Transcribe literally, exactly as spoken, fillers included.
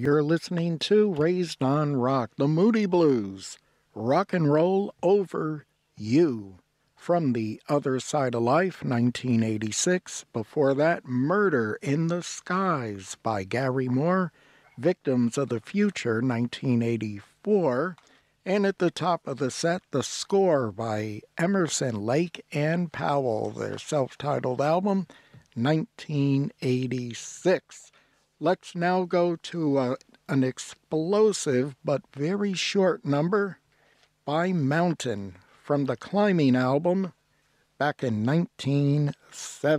You're listening to Raised on Rock, the Moody Blues, Rock and Roll Over You. From The Other Side of Life, nineteen eighty-six. Before that, Murder in the Skies by Gary Moore. Victims of the Future, nineteen eighty-four. And at the top of the set, The Score by Emerson, Lake and Powell, their self-titled album, nineteen eighty-six. Let's now go to uh, an explosive but very short number by Mountain from the Climbing album back in nineteen seventy.